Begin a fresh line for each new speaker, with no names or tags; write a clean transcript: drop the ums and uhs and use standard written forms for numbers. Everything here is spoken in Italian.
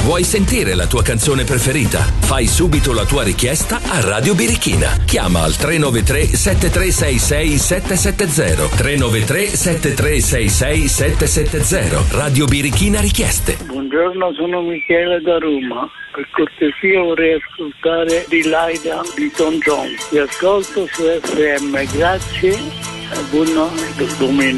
Vuoi sentire la tua canzone preferita? Fai subito la tua richiesta a Radio Birichina. Chiama al 393 7366 770. 393 7366 770. Radio Birichina Richieste.
Buongiorno, sono Michele da Roma. Per cortesia vorrei ascoltare di Laida di Tom Jones. Vi ascolto su FM, grazie e buona domenica.